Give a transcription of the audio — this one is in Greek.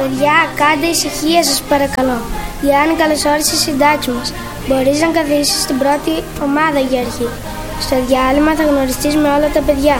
Παιδιά, κάντε ησυχία σας παρακαλώ. Γιάννη, καλώς όρισες στην τάξη μας. Μπορείς να καθίσεις στην πρώτη ομάδα, Γιώργη. Στο διάλειμμα θα γνωριστείς με όλα τα παιδιά.